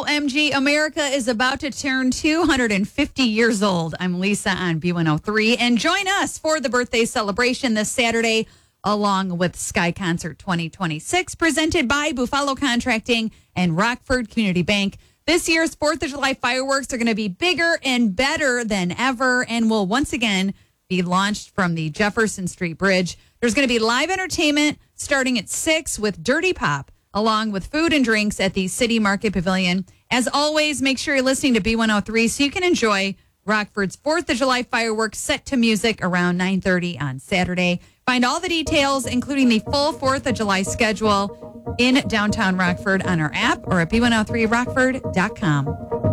OMG, America is about to turn 250 years old. I'm Lisa on B103, and join us for the birthday celebration this Saturday, along with Sky Concert 2026, presented by Buffalo Contracting and Rockford Community Bank. This year's 4th of July fireworks are going to be bigger and better than ever, and will once again be launched from the Jefferson Street Bridge. There's going to be live entertainment starting at 6 with Dirty Pop, along with food and drinks at the City Market Pavilion. As always, make sure you're listening to B103 so you can enjoy Rockford's 4th of July fireworks set to music around 9:30 on Saturday. Find all the details, including the full 4th of July schedule, in downtown Rockford on our app or at b103rockford.com.